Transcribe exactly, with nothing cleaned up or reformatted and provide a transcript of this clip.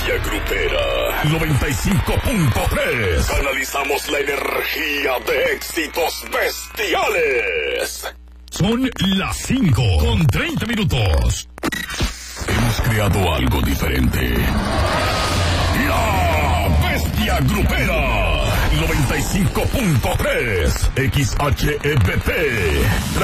Bestia Grupera noventa y cinco punto tres. Canalizamos la energía de éxitos bestiales. Son las cinco con treinta minutos. Hemos creado algo diferente. La Bestia Grupera noventa y cinco punto tres X H E B P.